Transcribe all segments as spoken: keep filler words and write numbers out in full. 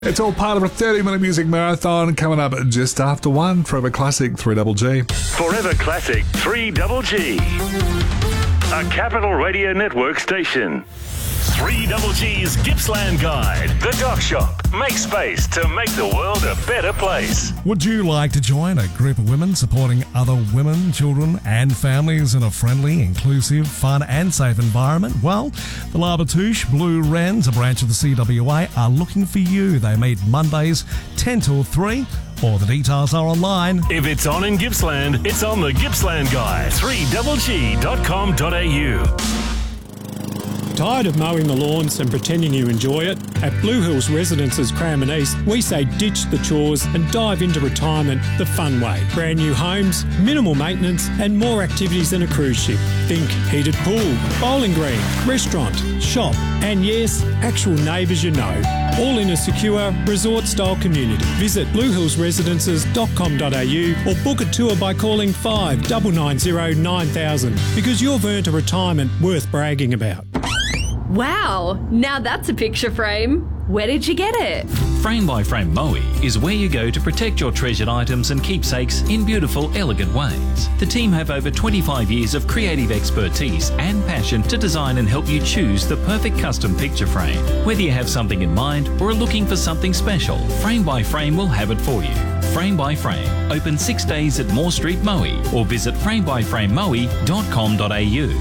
It's all part of a thirty-minute music marathon coming up just after one. Forever Classic, three G G. Forever Classic, three G G. A Capital Radio Network station. three G G's Gippsland Guide. The Dock Shop. Make space to make the world a better place. Would you like to join a group of women supporting other women, children and families in a friendly, inclusive, fun and safe environment? Well, the Labatouche Blue Wrens, a branch of the C W A, are looking for you. They meet Mondays ten till three. All the details are online. If it's on in Gippsland, it's on the Gippsland Guide. three G G dot com dot a u. Tired of mowing the lawns and pretending you enjoy it? At Blue Hills Residences Cranbourne East, we say ditch the chores and dive into retirement the fun way. Brand new homes, minimal maintenance and more activities than a cruise ship. Think heated pool, bowling green, restaurant, shop and yes, actual neighbours you know. All in a secure resort-style community. Visit blue hills residences dot com dot a u or book a tour by calling five nine nine zero nine thousand because you've earned a retirement worth bragging about. Wow, now that's a picture frame. Where did you get it? Frame by Frame Moe is where you go to protect your treasured items and keepsakes in beautiful, elegant ways. The team have over twenty-five years of creative expertise and passion to design and help you choose the perfect custom picture frame. Whether you have something in mind or are looking for something special, Frame by Frame will have it for you. Frame by Frame, open six days at Moore Street, Moe, or visit frame by frame moe dot com dot a u.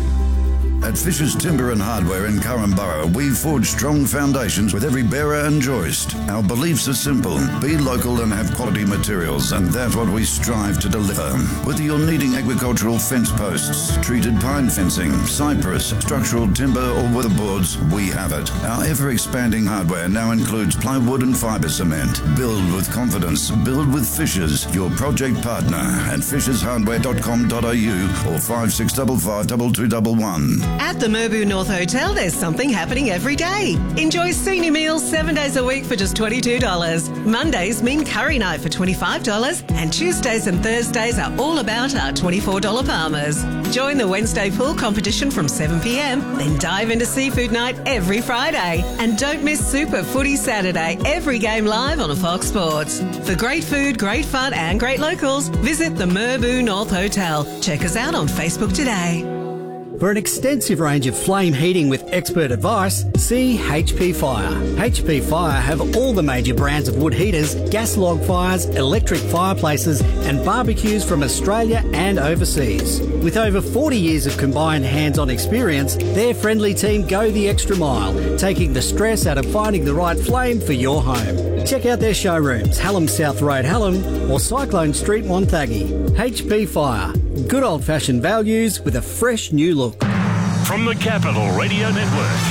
At Fisher's Timber and Hardware in Currumborough, we forge strong foundations with every bearer and joist. Our beliefs are simple. Be local and have quality materials, and that's what we strive to deliver. Whether you're needing agricultural fence posts, treated pine fencing, cypress, structural timber or weatherboards, we have it. Our ever-expanding hardware now includes plywood and fibre cement. Build with confidence. Build with Fisher's, your project partner at fishes hardware dot com dot a u or five six five five two two one one. At the Merbau North Hotel, there's something happening every day. Enjoy senior meals seven days a week for just twenty-two dollars. Mondays mean curry night for twenty-five dollars. And Tuesdays and Thursdays are all about our twenty-four dollars Palmers. Join the Wednesday pool competition from seven p m, then dive into seafood night every Friday. And don't miss Super Footy Saturday, every game live on Fox Sports. For great food, great fun and great locals, visit the Merbau North Hotel. Check us out on Facebook today. For an extensive range of flame heating with expert advice, see H P Fire. H P Fire have all the major brands of wood heaters, gas log fires, electric fireplaces and barbecues from Australia and overseas. With over forty years of combined hands-on experience, their friendly team go the extra mile, taking the stress out of finding the right flame for your home. Check out their showrooms, Hallam South Road, Hallam or Cyclone Street, Wonthaggi. H P Fire. Good old-fashioned values with a fresh new look. From the Capital Radio Network,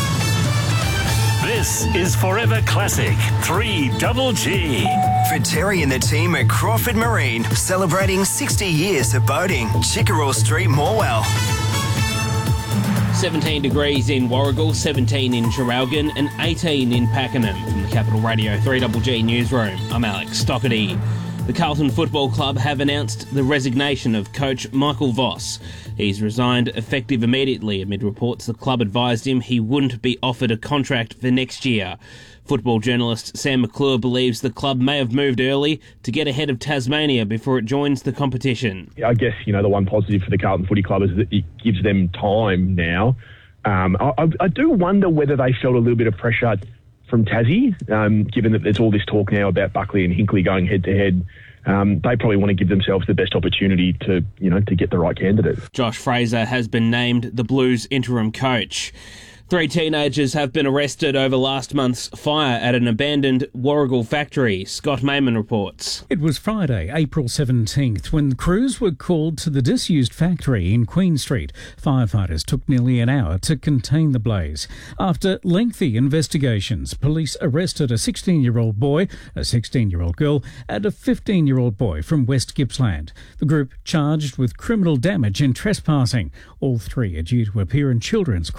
this is Forever Classic, three G G. For Terry and the team at Crawford Marine, celebrating sixty years of boating. Chickerell Street, Morwell. seventeen degrees in Warragul, seventeen in Traralgon and eighteen in Pakenham. From the Capital Radio three G G Newsroom, I'm Alex Stockerty. The Carlton Football Club have announced the resignation of coach Michael Voss. He's resigned effective immediately amid reports the club advised him he wouldn't be offered a contract for next year. Football journalist Sam McClure believes the club may have moved early to get ahead of Tasmania before it joins the competition. I guess, you know, the one positive for the Carlton Footy Club is that it gives them time now. Um, I, I do wonder whether they felt a little bit of pressure from Tassie, um, given that there's all this talk now about Buckley and Hinkley going head-to-head. Um, they probably want to give themselves the best opportunity to, you know, to get the right candidate. Josh Fraser has been named the Blues interim coach. Three teenagers have been arrested over last month's fire at an abandoned Warragul factory. Scott Mayman reports. It was Friday, April seventeenth, when crews were called to the disused factory in Queen Street. Firefighters took nearly an hour to contain the blaze. After lengthy investigations, police arrested a sixteen-year-old boy, a sixteen-year-old girl and a fifteen-year-old boy from West Gippsland. The group charged with criminal damage and trespassing. All three are due to appear in Children's Court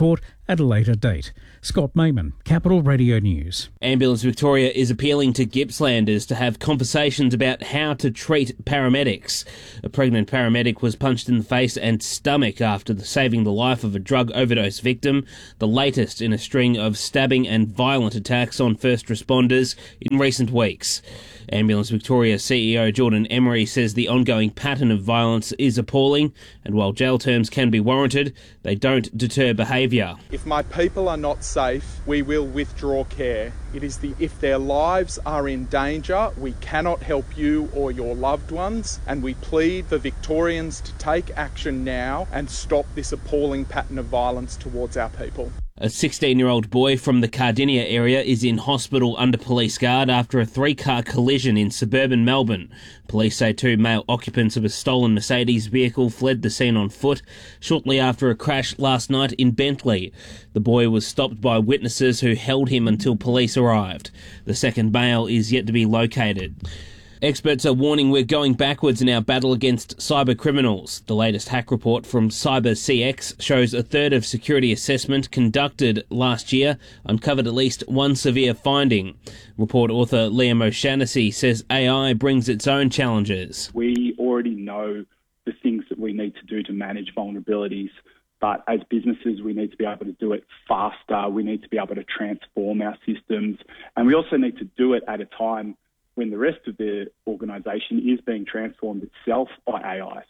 at a later date. Scott Mayman, Capital Radio News. Ambulance Victoria is appealing to Gippslanders to have conversations about how to treat paramedics. A pregnant paramedic was punched in the face and stomach after saving the life of a drug overdose victim, the latest in a string of stabbing and violent attacks on first responders in recent weeks. Ambulance Victoria C E O Jordan Emery says the ongoing pattern of violence is appalling, and while jail terms can be warranted, they don't deter behaviour. If my people are not safe, we will withdraw care. It is the if their lives are in danger, we cannot help you or your loved ones, and we plead for Victorians to take action now and stop this appalling pattern of violence towards our people. A sixteen-year-old boy from the Cardinia area is in hospital under police guard after a three-car collision in suburban Melbourne. Police say two male occupants of a stolen Mercedes vehicle fled the scene on foot shortly after a crash last night in Bentley. The boy was stopped by witnesses who held him until police arrived. The second male is yet to be located. Experts are warning we're going backwards in our battle against cyber criminals. The latest hack report from Cyber C X shows a third of security assessment conducted last year uncovered at least one severe finding. Report author Liam O'Shaughnessy says A I brings its own challenges. We already know the things that we need to do to manage vulnerabilities, but as businesses we need to be able to do it faster, we need to be able to transform our systems, and we also need to do it at a time when the rest of the organisation is being transformed itself by A I.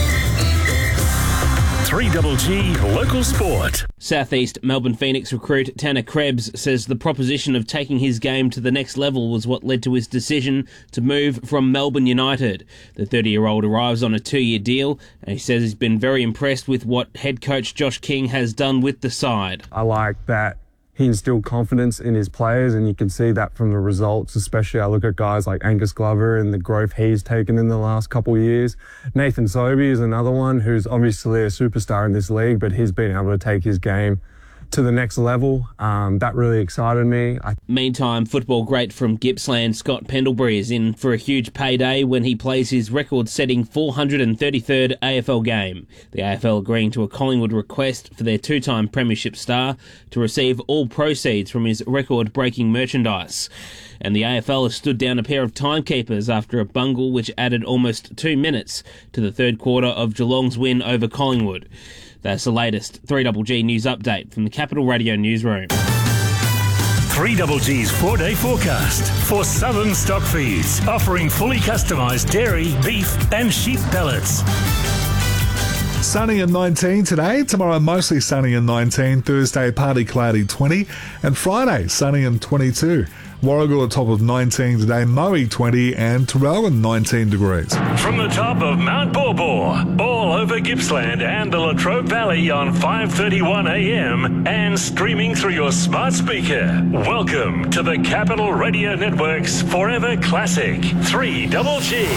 three G G Local Sport. Southeast Melbourne Phoenix recruit Tanner Krebs says the proposition of taking his game to the next level was what led to his decision to move from Melbourne United. The thirty-year-old arrives on a two-year deal, and he says he's been very impressed with what head coach Josh King has done with the side. I like that he instilled confidence in his players, and you can see that from the results, especially I look at guys like Angus Glover and the growth he's taken in the last couple of years. Nathan Sobey is another one who's obviously a superstar in this league, but he's been able to take his game to the next level. Um, that really excited me. I- Meantime, football great from Gippsland Scott Pendlebury is in for a huge payday when he plays his record-setting four hundred thirty-third A F L game. The A F L agreeing to a Collingwood request for their two-time premiership star to receive all proceeds from his record-breaking merchandise. And the A F L has stood down a pair of timekeepers after a bungle which added almost two minutes to the third quarter of Geelong's win over Collingwood. That's the latest three G G news update from the Capital Radio newsroom. three G G's four-day forecast for Southern Stock Feeds, offering fully customised dairy, beef and sheep pellets. Sunny and nineteen today, tomorrow mostly sunny and nineteen, Thursday partly cloudy twenty, and Friday sunny and twenty-two. Warragul a top of nineteen today, Moe twenty, and Tarellan nineteen degrees. From the top of Mount Borbor, all over Gippsland and the Latrobe Valley on five thirty-one a m and streaming through your smart speaker. Welcome to the Capital Radio Network's Forever Classic three G G.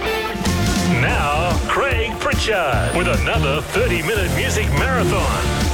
Now, Craig Pritchard with another thirty-minute music marathon.